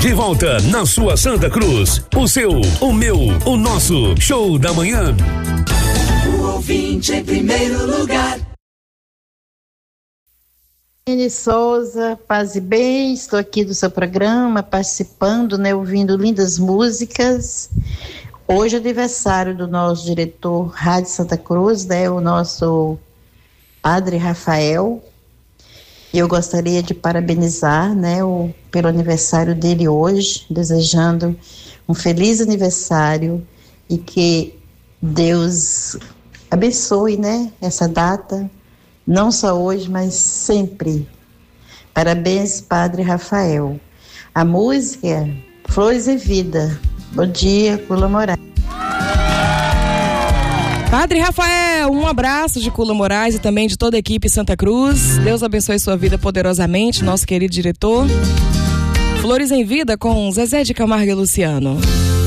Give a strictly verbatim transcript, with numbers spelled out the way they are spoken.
De volta na sua Santa Cruz. O seu, o meu, o nosso show da manhã. O ouvinte em primeiro lugar. Ene Souza, paz e bem, estou aqui do seu programa, participando, né, ouvindo lindas músicas. Hoje é aniversário do nosso diretor Rádio Santa Cruz, né, o nosso Padre Rafael. E eu gostaria de parabenizar, né, o, pelo aniversário dele hoje, desejando um feliz aniversário e que Deus abençoe, né, essa data. Não só hoje, mas sempre. Parabéns, Padre Rafael. A música é Flores e Vida. Bom dia, Cula Moraes. Padre Rafael, um abraço de Cula Moraes e também de toda a equipe Santa Cruz. Deus abençoe sua vida poderosamente, nosso querido diretor. Flores em Vida com Zezé de Camargo e Luciano.